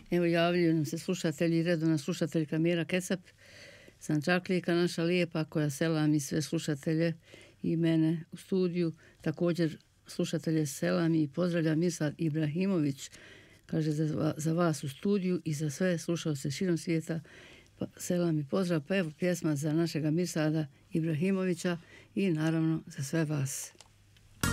Evo javljaju nam se slušatelji, redovna slušateljka Mira Kesap, Sančaklijka naša lijepa koja selami sve slušatelje i mene u studiju. Također slušatelje selami i pozdravlja Mirsad Ibrahimović, kaže za vas u studiju i za sve slušalce širom svijeta. Selam i pozdrav, pa evo pjesma za našega Mirsada Ibrahimovića i naravno za sve vas.